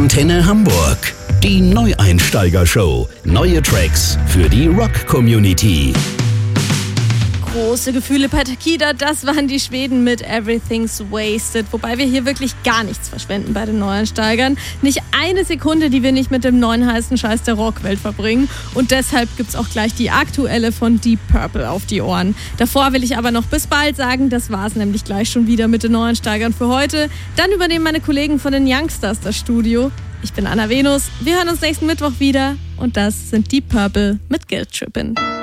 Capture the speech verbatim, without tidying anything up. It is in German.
Antenne Hamburg. Die Neueinsteiger-Show. Neue Tracks für die Rock-Community. Große Gefühle bei Takida, das waren die Schweden mit Everything's Wasted. Wobei wir hier wirklich gar nichts verschwenden bei den Neueinsteigern. Nicht eine Sekunde, die wir nicht mit dem neuen heißen Scheiß der Rockwelt verbringen. Und deshalb gibt's auch gleich die aktuelle von Deep Purple auf die Ohren. Davor will ich aber noch bis bald sagen, das war's nämlich gleich schon wieder mit den Neueinsteigern für heute. Dann übernehmen meine Kollegen von den Youngsters das Studio. Ich bin Anna Venus, wir hören uns nächsten Mittwoch wieder. Und das sind Deep Purple mit Guilt Trippin'.